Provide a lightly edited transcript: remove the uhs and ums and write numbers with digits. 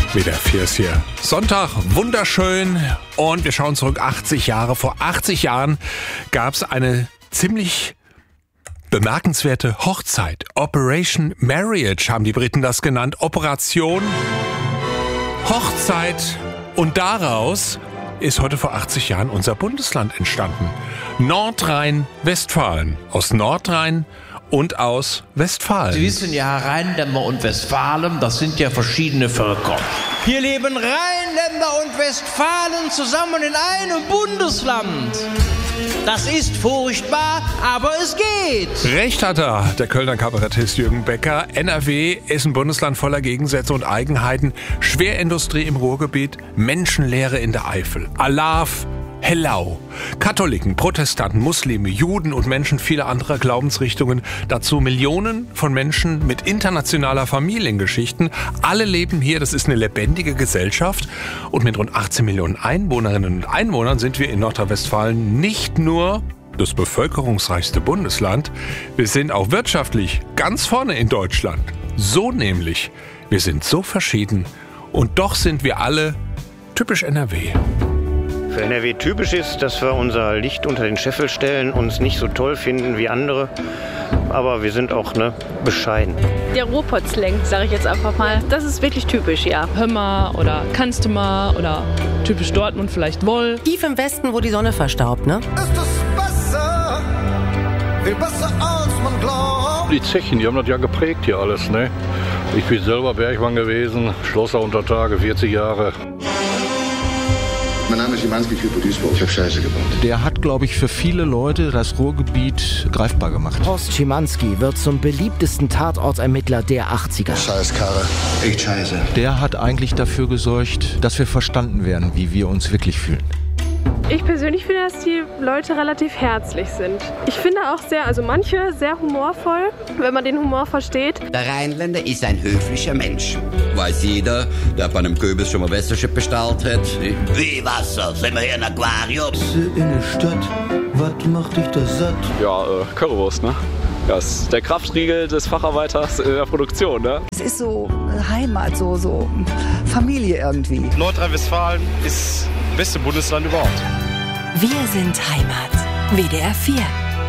WDR 4 ist hier. Sonntag, wunderschön. Und wir schauen zurück 80 Jahre. Vor 80 Jahren gab es eine ziemlich bemerkenswerte Hochzeit. Operation Marriage haben die Briten das genannt. Operation Hochzeit. Und daraus ist heute vor 80 Jahren unser Bundesland entstanden. Nordrhein-Westfalen. Aus Nordrhein und aus Westfalen. Sie wissen ja, Rheinländer und Westfalen, das sind ja verschiedene Völker. Hier leben Rheinländer und Westfalen zusammen in einem Bundesland. Das ist furchtbar, aber es geht. Recht hat er, der Kölner Kabarettist Jürgen Becker. NRW ist ein Bundesland voller Gegensätze und Eigenheiten. Schwerindustrie im Ruhrgebiet, Menschenlehre in der Eifel. Alav, Hellau. Katholiken, Protestanten, Muslime, Juden und Menschen vieler anderer Glaubensrichtungen. Dazu Millionen von Menschen mit internationaler Familiengeschichten. Alle leben hier, das ist eine lebendige Gesellschaft. Und mit rund 18 Millionen Einwohnerinnen und Einwohnern sind wir in Nordrhein-Westfalen nicht nur das bevölkerungsreichste Bundesland, wir sind auch wirtschaftlich ganz vorne in Deutschland. So nämlich, wir sind so verschieden und doch sind wir alle typisch NRW. Für NRW typisch ist, dass wir unser Licht unter den Scheffel stellen, uns nicht so toll finden wie andere, aber wir sind auch bescheiden. Der Ruhrpott-Slang, sage ich jetzt einfach mal, das ist wirklich typisch, ja. Hör mal oder kannst du mal oder typisch Dortmund vielleicht wohl. Tief im Westen, wo die Sonne verstaubt, ne? Ist es besser, viel besser als man glaubt. Die Zechen, die haben das ja geprägt hier alles, ne? Ich bin selber Bergmann gewesen, Schlosser unter Tage, 40 Jahre. Mein Name ist Schimanski, Typo Duisburg. Ich habe Scheiße gebaut. Der hat, glaube ich, für viele Leute das Ruhrgebiet greifbar gemacht. Horst Schimanski wird zum beliebtesten Tatortermittler der 80er. Scheißkarre. Echt scheiße. Der hat eigentlich dafür gesorgt, dass wir verstanden werden, wie wir uns wirklich fühlen. Ich persönlich finde, dass die Leute relativ herzlich sind. Ich finde auch manche sehr humorvoll, wenn man den Humor versteht. Der Rheinländer ist ein höflicher Mensch. Weiß jeder, der bei einem Kürbis schon mal Wässerchen bestellt hat. Wie Wasser? Sind wir hier im Aquarium? In der Stadt, was macht dich da satt? Ja, Currywurst, ne? Das ist der Kraftriegel des Facharbeiters in der Produktion, ne? Es ist so Heimat, so Familie irgendwie. Nordrhein-Westfalen ist das beste Bundesland überhaupt. Wir sind Heimat. WDR 4.